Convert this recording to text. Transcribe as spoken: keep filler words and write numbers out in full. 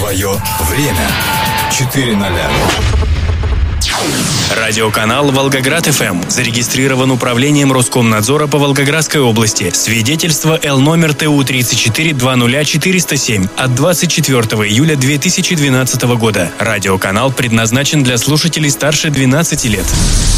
Твое время. четыре ноля. Радиоканал «Волгоград-ФМ» зарегистрирован управлением Роскомнадзора по Волгоградской области. Свидетельство Л номер Т У тридцать четыре двадцать четыреста семь от двадцать четвёртого июля две тысячи двенадцатого года. Радиоканал предназначен для слушателей старше двенадцати лет.